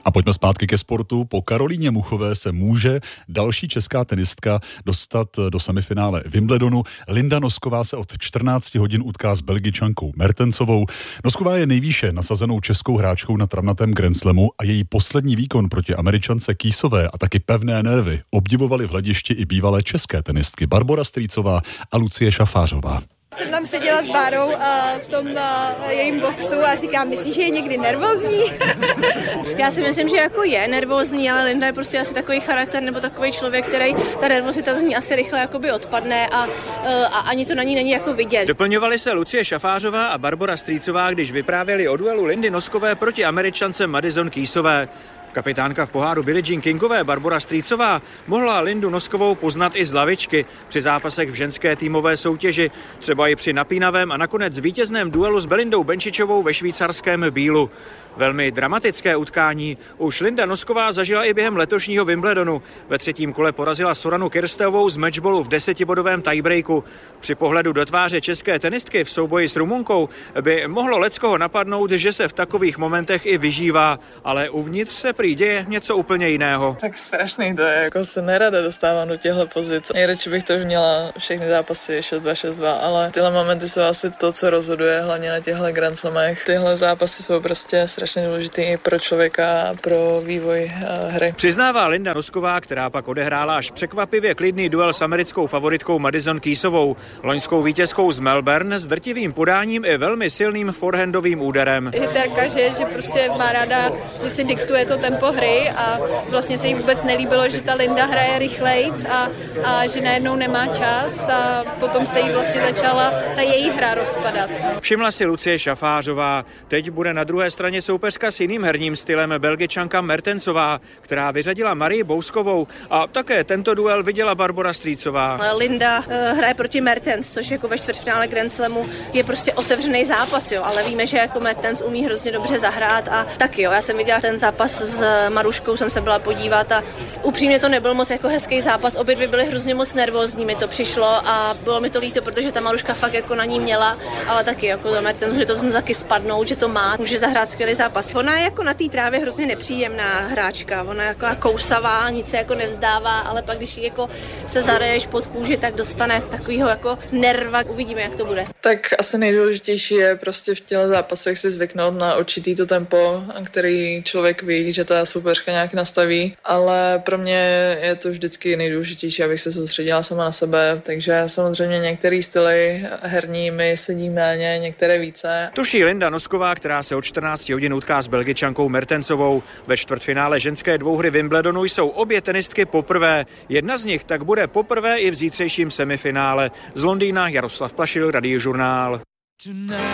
A pojďme zpátky ke sportu. Po Karolíně Muchové se může další česká tenistka dostat do semifinále Wimbledonu. Linda Nosková se od 14 hodin utká s Belgičankou Mertensovou. Nosková je nejvýše nasazenou českou hráčkou na travnatém Grand Slamu a její poslední výkon proti Američance Kýsové a taky pevné nervy obdivovali v hledišti i bývalé české tenistky Barbora Strýcová a Lucie Šafářová. Jsem tam seděla s Bárou v tom jejím boxu a říkám, myslíš, že je někdy nervózní? Já si myslím, že jako je nervózní, ale Linda je prostě asi takový charakter nebo takový člověk, který ta nervozita z ní asi rychle jakoby odpadne a ani to na ní není jako vidět. Doplňovali se Lucie Šafářová a Barbora Strýcová, když vyprávěli o duelu Lindy Noskové proti Američance Madison Keysové. Kapitánka v poháru Billie Jean Kingové Barbora Strýcová mohla Lindu Noskovou poznat i z lavičky při zápasech v ženské týmové soutěži, třeba i při napínavém a nakonec vítězném duelu s Belindou Benčičovou ve švýcarském Bílu. Velmi dramatické utkání už Linda Nosková zažila i během letošního Wimbledonu. Ve třetím kole porazila Soranu Kirsteovou z matchballu v 10bodovém tiebreaku. Při pohledu do tváře české tenistky v souboji s Rumunkou by mohlo leckoho napadnout, že se v takových momentech i vyžívá, ale uvnitř se prý děje něco úplně jiného. Tak strašný to je, jako se nerada dostávám do těchto pozic. Nejradši bych to už měla všechny zápasy 6-2, 6-2, ale tyhle momenty jsou asi to, co rozhoduje, hlavně na těchto Grand Slamech. Tyhle zápasy jsou prostě strašně důležitý i pro člověka a pro vývoj hry. Přiznává Linda Nosková, která pak odehrála až překvapivě klidný duel s americkou favoritkou Madison Keysovou, loňskou vítězkou z Melbourne s drtivým podáním i velmi silným forehandovým úderem. Hiterka, že prostě má ráda, že si diktuje to tempo hry a vlastně se jí vůbec nelíbilo, že ta Linda hraje rychlejc a že najednou nemá čas a potom se jí vlastně začala ta její hra rozpadat. Všimla si Lucie Šafářová. Teď bude na druhé straně soupeřka s jiným herním stylem Belgičanka Mertensová, která vyřadila Marii Bouskovou a také tento duel viděla Barbora Strýcová. Linda hraje proti Mertens, což jako ve čtvrtfinále Grand Slamu je prostě otevřený zápas, jo, ale víme, že jako Mertens umí hrozně dobře zahrát a taky jo, já jsem viděla ten zápas s Maruškou, jsem se byla podívat a upřímně to nebyl moc jako hezký zápas, obě dvě byly hrozně moc nervózní, mi to přišlo a bylo mi to líto, protože ta Maruška fakt jako na ní měla, ale taky jako to Mertens může to taky spadnout, že to má, může zahrát skvělý zápas. Ona je jako na té trávě hrozně nepříjemná hráčka, ona je jako kousavá, nic se jako nevzdává, ale pak když jí jako se zareješ pod kůži, tak dostane takovýho jako nerva, uvidíme, jak to bude. Tak asi nejdůležitější je prostě v těle zápasech si zvyknout na určitý to tempo, který člověk ví, že ta soupeřka nějak nastaví, ale pro mě je to vždycky nejdůležitější, abych se soustředila sama na sebe, takže samozřejmě některé styly herní mi sedí méně, některé více. Tuší Linda Nosková, která se od 14 hodin utká s Belgičankou Mertensovou. Ve čtvrtfinále ženské dvouhry Wimbledonu jsou obě tenistky poprvé. Jedna z nich tak bude poprvé i v zítřejším semifinále. Z Londýna Jaroslav Plašil, Radiožurnál.